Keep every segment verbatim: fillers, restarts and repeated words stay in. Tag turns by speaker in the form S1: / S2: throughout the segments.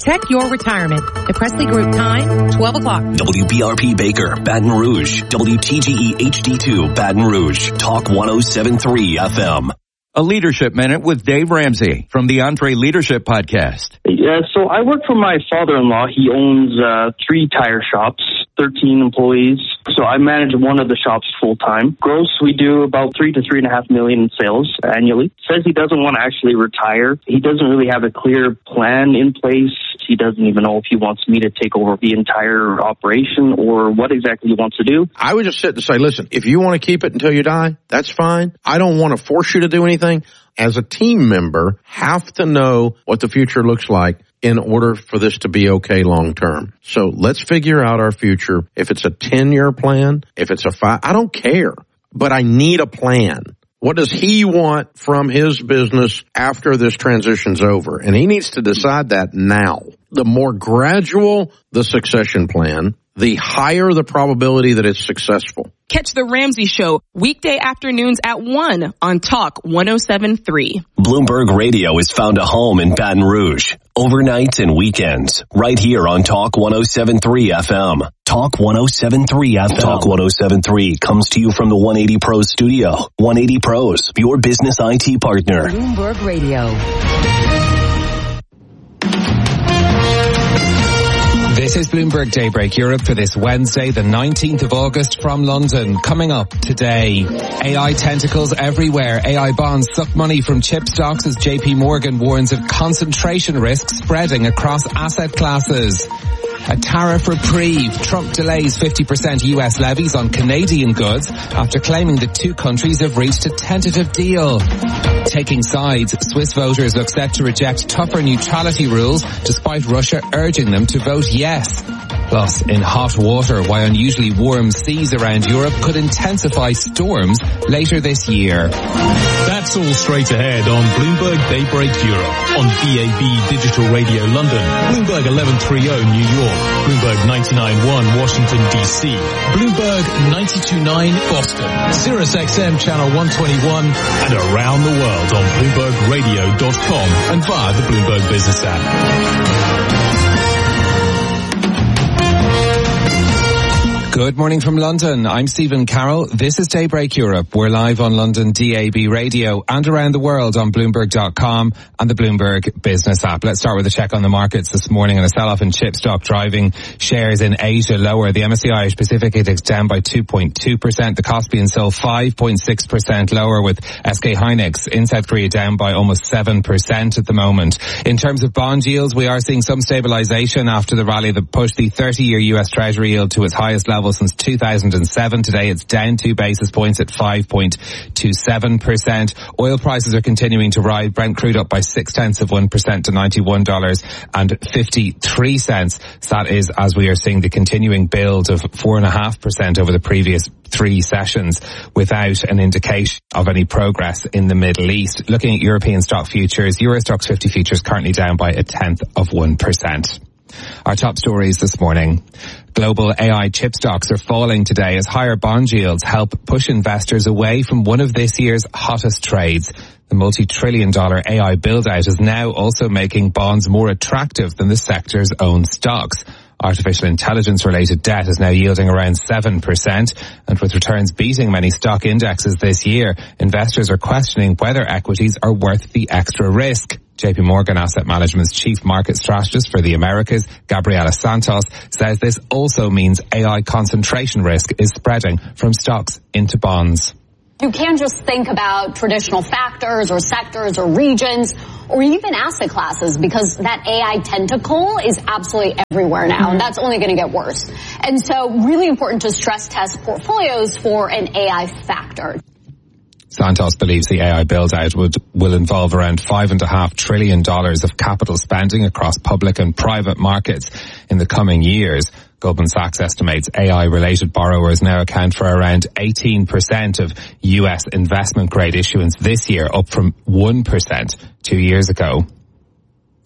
S1: Protect your retirement. The Presley Group time, twelve o'clock.
S2: W B R P Baker, Baton Rouge. W T G E H D two, Baton Rouge. Talk one oh seven point three F M.
S3: A Leadership Minute with Dave Ramsey from the Entre Leadership Podcast.
S4: Yeah, so I work for my father-in-law. He owns uh, three tire shops, thirteen employees. So I manage one of the shops full-time. Gross, we do about three to three and a half million in sales annually. Says he doesn't want to actually retire. He doesn't really have a clear plan in place. He doesn't even know if he wants me to take over the entire operation or what exactly he wants to do.
S5: I would just sit and say, listen, if you want to keep it until you die, that's fine. I don't want to force you to do anything. As a team member, have to know what the future looks like in order for this to be okay long term. So let's figure out our future. If it's a ten-year plan, if it's a five, I don't care, but I need a plan. What does he want from his business after this transition's over? And he needs to decide that now. The more gradual the succession plan, the higher the probability that it's successful.
S6: Catch The Ramsey Show weekday afternoons at one on Talk one oh seven point three.
S2: Bloomberg Radio has found a home in Baton Rouge. Overnights and weekends. Right here on Talk one oh seven point three F M. Talk one oh seven point three F M. Talk one oh seven point three comes to you from the one eighty Pros studio. one eighty Pros, your business I T partner.
S1: Bloomberg Radio.
S7: This is Bloomberg Daybreak Europe for this Wednesday, the nineteenth of August from London. Coming up today, A I tentacles everywhere. A I bonds suck money from chip stocks as J P Morgan warns of concentration risk spreading across asset classes. A tariff reprieve. Trump delays fifty percent U S levies on Canadian goods after claiming the two countries have reached a tentative deal. Taking sides, Swiss voters look set to reject tougher neutrality rules despite Russia urging them to vote yes. Plus, in hot water, why unusually warm seas around Europe could intensify storms later this year.
S8: That's all straight ahead on Bloomberg Daybreak Europe, on D A B Digital Radio London, Bloomberg eleven thirty New York, Bloomberg ninety-nine point one Washington, D C, Bloomberg ninety-two point nine Boston, Sirius X M Channel one twenty-one, and around the world on Bloomberg Radio dot com and via the Bloomberg Business app.
S7: Good morning from London. I'm Stephen Carroll. This is Daybreak Europe. We're live on London D A B Radio and around the world on Bloomberg dot com and the Bloomberg Business app. Let's start with a check on the markets this morning and a sell-off in chip stock driving shares in Asia lower. The M S C I Irish Pacific Index down by two point two percent. The Kospi and Seoul five point six percent lower, with S K Hynix in South Korea down by almost seven percent at the moment. In terms of bond yields, we are seeing some stabilization after the rally that pushed the thirty-year U S Treasury yield to its highest level since two thousand seven. Today it's down two basis points at five point two seven percent. Oil prices are continuing to rise. Brent crude up by six tenths of one percent to ninety-one dollars and fifty-three cents. That is as we are seeing the continuing build of four and a half percent over the previous three sessions without an indication of any progress in the Middle East. Looking at European stock futures, Euro Stoxx fifty futures currently down by a tenth of one percent. Our top stories this morning. Global A I chip stocks are falling today as higher bond yields help push investors away from one of this year's hottest trades. The multi-trillion dollar A I build-out is now also making bonds more attractive than the sector's own stocks. Artificial intelligence-related debt is now yielding around seven percent, and with returns beating many stock indexes this year, investors are questioning whether equities are worth the extra risk. J P Morgan Asset Management's chief market strategist for the Americas, Gabriela Santos, says this also means A I concentration risk is spreading from stocks into bonds.
S9: You can't just think about traditional factors or sectors or regions or even asset classes, because that A I tentacle is absolutely everywhere now, mm-hmm. and that's only going to get worse. And so really important to stress test portfolios for an A I factor.
S7: Santos believes the A I build-out would, will involve around five and a half trillion dollars of capital spending across public and private markets in the coming years. Goldman Sachs estimates A I-related borrowers now account for around eighteen percent of U S investment-grade issuance this year, up from one percent two years ago.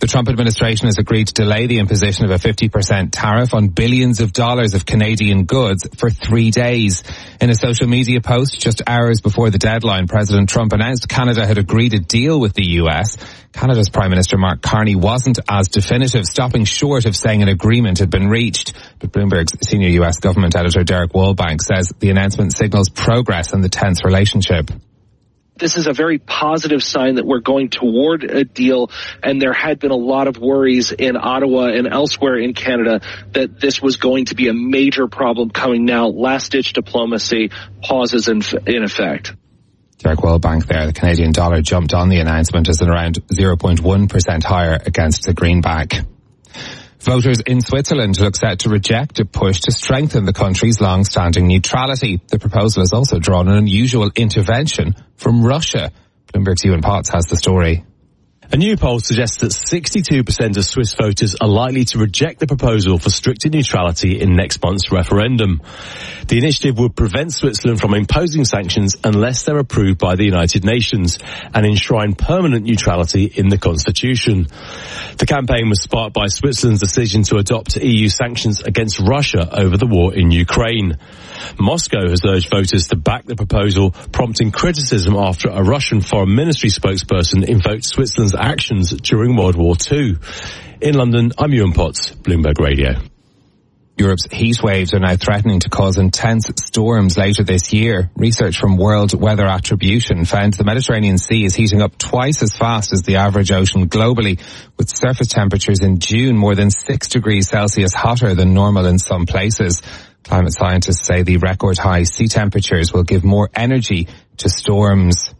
S7: The Trump administration has agreed to delay the imposition of a fifty percent tariff on billions of dollars of Canadian goods for three days. In a social media post just hours before the deadline, President Trump announced Canada had agreed a deal with the U S. Canada's Prime Minister Mark Carney wasn't as definitive, stopping short of saying an agreement had been reached. But Bloomberg's senior U S government editor Derek Wallbank says the announcement signals progress in the tense relationship.
S10: This is a very positive sign that we're going toward a deal, and there had been a lot of worries in Ottawa and elsewhere in Canada that this was going to be a major problem coming now. Last-ditch diplomacy pauses in, in effect.
S7: Derek Wallbank there. The Canadian dollar jumped on the announcement as around zero point one percent higher against the greenback. Voters in Switzerland look set to reject a push to strengthen the country's long-standing neutrality. The proposal has also drawn an unusual intervention from Russia. Bloomberg's Ewan Potts has the story.
S11: A new poll suggests that sixty-two percent of Swiss voters are likely to reject the proposal for stricter neutrality in next month's referendum. The initiative would prevent Switzerland from imposing sanctions unless they're approved by the United Nations and enshrine permanent neutrality in the constitution. The campaign was sparked by Switzerland's decision to adopt E U sanctions against Russia over the war in Ukraine. Moscow has urged voters to back the proposal, prompting criticism after a Russian foreign ministry spokesperson invoked Switzerland's actions during World War Two. In London, I'm Ewan Potts, Bloomberg Radio.
S7: Europe's heat waves are now threatening to cause intense storms later this year. Research from World Weather Attribution found the Mediterranean Sea is heating up twice as fast as the average ocean globally, with surface temperatures in June more than six degrees Celsius hotter than normal in some places. Climate scientists say the record high sea temperatures will give more energy to storms.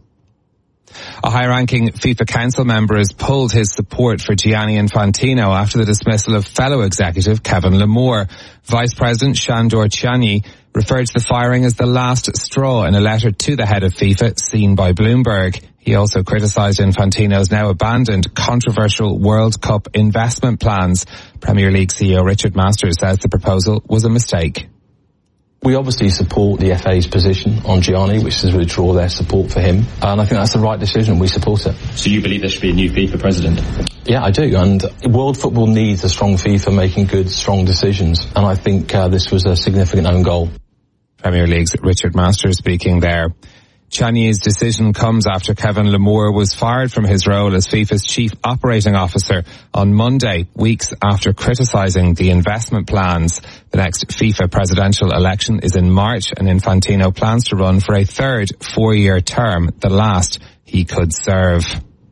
S7: A high-ranking FIFA Council member has pulled his support for Gianni Infantino after the dismissal of fellow executive Kevin Lamore. Vice President Sandor Ciani referred to the firing as the last straw in a letter to the head of FIFA seen by Bloomberg. He also criticised Infantino's now abandoned controversial World Cup investment plans. Premier League C E O Richard Masters says the proposal was a mistake.
S12: We obviously support the F A's position on Gianni, which is to withdraw their support for him. And I think that's the right decision. We support it.
S13: So you believe there should be a new FIFA president?
S12: Yeah, I do. And world football needs a strong FIFA making good, strong decisions. And I think uh, this was a significant own goal.
S7: Premier League's Richard Masters speaking there. Ciani's decision comes after Kevin Lamore was fired from his role as FIFA's chief operating officer on Monday, weeks after criticising the investment plans. The next FIFA presidential election is in March, and Infantino plans to run for a third four-year term, the last he could serve.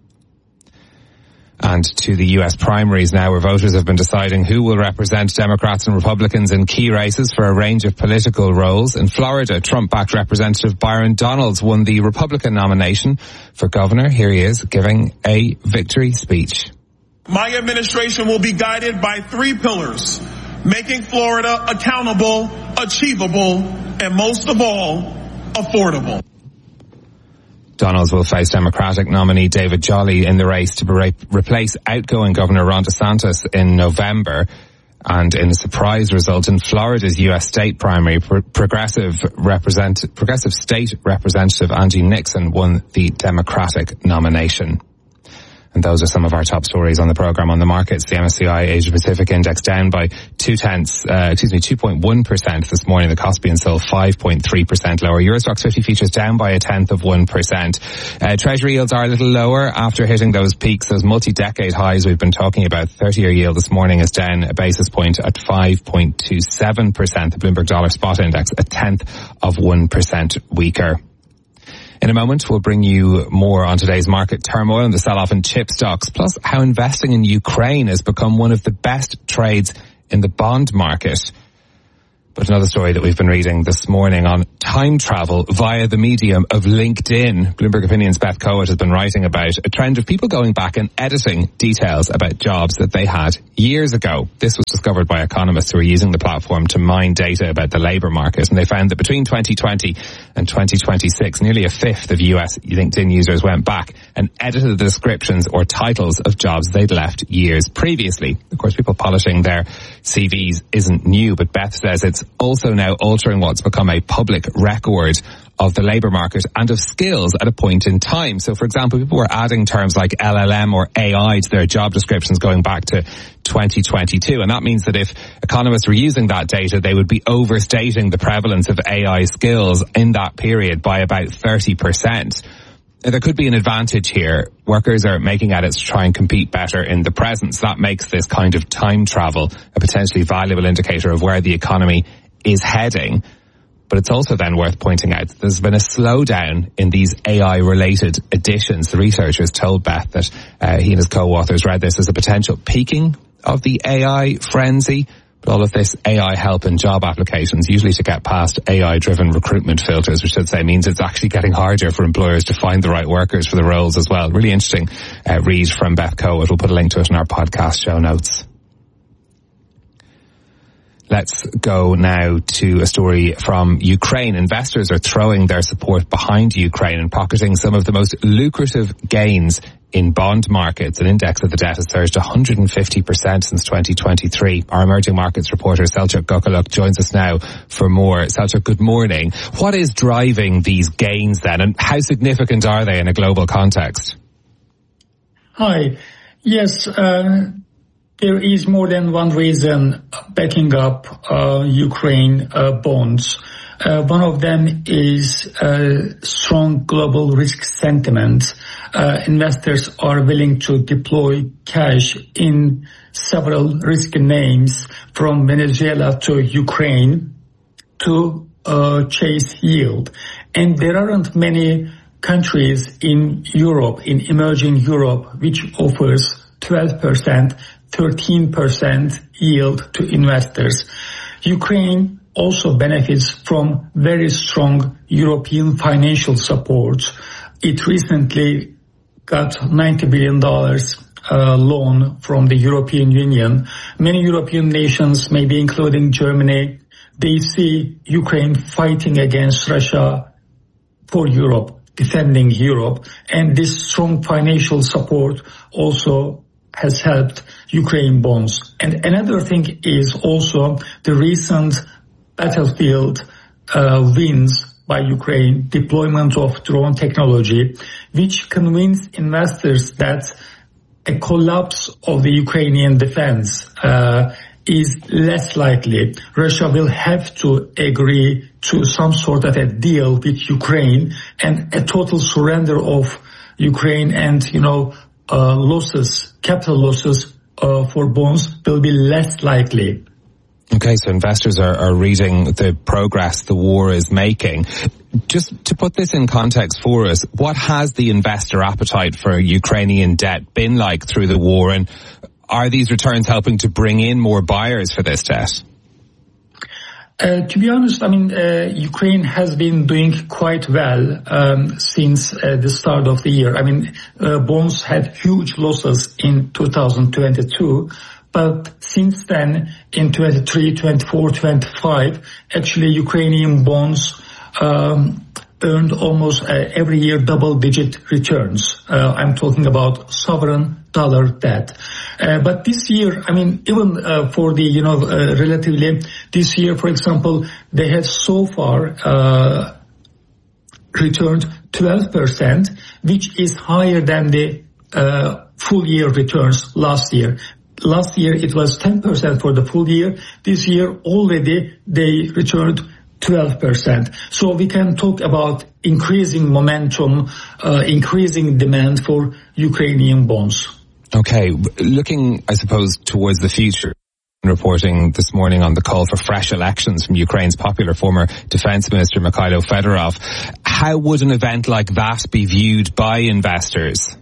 S7: And to the U S primaries now, where voters have been deciding who will represent Democrats and Republicans in key races for a range of political roles. In Florida, Trump-backed Representative Byron Donalds won the Republican nomination for governor. Here he is giving a victory speech.
S14: My administration will be guided by three pillars: making Florida accountable, achievable, and most of all, affordable.
S7: Donalds will face Democratic nominee David Jolly in the race to re- replace outgoing Governor Ron DeSantis in November. And in a surprise result in Florida's U S state primary, pro- progressive represent- progressive state representative Angie Nixon won the Democratic nomination. And those are some of our top stories on the program. On the markets, the M S C I Asia Pacific Index down by two tenths, uh, excuse me, two point one percent this morning. The Kospi and Seoul five point three percent lower. Eurostoxx fifty futures down by a tenth of one percent. Uh, Treasury yields are a little lower after hitting those peaks, those multi-decade highs we've been talking about. thirty-year yield this morning is down a basis point at five point two seven percent. The Bloomberg Dollar Spot Index a tenth of one percent weaker. In a moment, we'll bring you more on today's market turmoil and the sell-off in chip stocks, plus how investing in Ukraine has become one of the best trades in the bond market. But another story that we've been reading this morning on time travel via the medium of LinkedIn. Bloomberg Opinion's Beth Coat has been writing about a trend of people going back and editing details about jobs that they had years ago. This was discovered by economists who are using the platform to mine data about the labour market, and they found that between twenty twenty and twenty twenty-six, nearly a fifth of U S LinkedIn users went back and edited the descriptions or titles of jobs they'd left years previously. Of course, people polishing their C Vs isn't new, but Beth says it's it's also now altering what's become a public record of the labour market and of skills at a point in time. So, for example, people were adding terms like L L M or A I to their job descriptions going back to twenty twenty-two. And that means that if economists were using that data, they would be overstating the prevalence of A I skills in that period by about thirty percent. There could be an advantage here. Workers are making edits to try and compete better in the present. So that makes this kind of time travel a potentially valuable indicator of where the economy is heading. But it's also then worth pointing out that there's been a slowdown in these A I-related additions. The researchers told Beth that uh, he and his co-authors read this as a potential peaking of the A I frenzy. But all of this A I help in job applications, usually to get past A I-driven recruitment filters, which should say means it's actually getting harder for employers to find the right workers for the roles as well. Really interesting uh, read from Beth Coe. We'll put a link to it in our podcast show notes. Let's go now to a story from Ukraine. Investors are throwing their support behind Ukraine and pocketing some of the most lucrative gains in bond markets. An index of the debt has surged one hundred fifty percent since twenty twenty-three. Our emerging markets reporter Selçuk Gökaluk joins us now for more. Selçuk, good morning. What is driving these gains then, and how significant are they in a global context?
S15: Hi. Yes, uh, there is more than one reason backing up uh, Ukraine uh, bonds. Uh, one of them is uh, strong global risk sentiment. Uh, investors are willing to deploy cash in several risky names from Venezuela to Ukraine to uh, chase yield. And there aren't many countries in Europe, in emerging Europe, which offers twelve percent, thirteen percent yield to investors. Ukraine also benefits from very strong European financial support. It recently got ninety billion dollars uh, loan from the European Union. Many European nations, maybe including Germany, they see Ukraine fighting against Russia for Europe, defending Europe. And this strong financial support also has helped Ukraine bonds. And another thing is also the recent battlefield uh, wins by Ukraine, deployment of drone technology, which convinced investors that a collapse of the Ukrainian defense uh, is less likely. Russia will have to agree to some sort of a deal with Ukraine, and a total surrender of Ukraine and, you know, uh, losses, capital losses uh, for bonds will be less likely.
S7: Okay, so investors are, are reading the progress the war is making. Just to put this in context for us, what has the investor appetite for Ukrainian debt been like through the war, and are these returns helping to bring in more buyers for this debt?
S15: Uh, to be honest, I mean, uh, Ukraine has been doing quite well um, since uh, the start of the year. I mean, uh, bonds had huge losses in two thousand twenty-two. But since then, in twenty-three, twenty-four, twenty-five, actually Ukrainian bonds um, earned almost uh, every year double-digit returns. Uh, I'm talking about sovereign dollar debt. Uh, but this year, I mean, even uh, for the, you know, uh, relatively, this year, for example, they have so far uh, returned twelve percent, which is higher than the uh, full-year returns last year. Last year it was ten percent for the full year. This year already they returned twelve percent. So we can talk about increasing momentum, uh, increasing demand for Ukrainian bonds.
S7: Okay, looking, I suppose, towards the future, reporting this morning on the call for fresh elections from Ukraine's popular former defense minister Mikhailo Fedorov, how would an event like that be viewed by investors?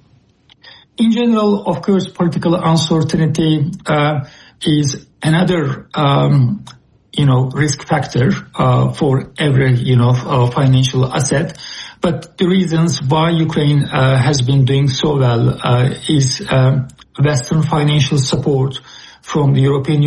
S15: In general, of course, political uncertainty uh, is another, um, you know, risk factor uh, for every, you know, uh, financial asset. But the reasons why Ukraine uh, has been doing so well uh, is uh, Western financial support from the European Union.